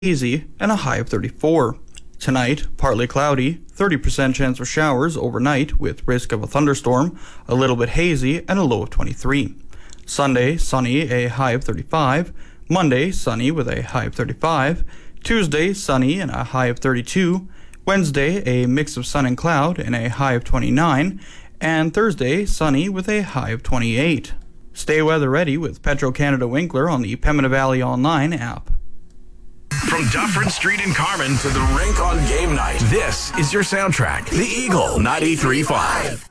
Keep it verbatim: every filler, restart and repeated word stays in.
hazy, and a high of thirty-four. Tonight, partly cloudy, thirty percent chance of showers overnight with risk of a thunderstorm, a little bit hazy, and a low of twenty-three. Sunday, sunny, a high of thirty-five. Monday, sunny with a high of thirty-five. Tuesday, sunny and a high of thirty-two. Wednesday, a mix of sun and cloud and a high of twenty-nine. And Thursday, sunny with a high of twenty-eight. Stay weather ready with Petro-Canada Winkler on the Pembina Valley Online app. From Dufferin Street in Carman to the rink on game night, this is your soundtrack, The Eagle ninety-three point five.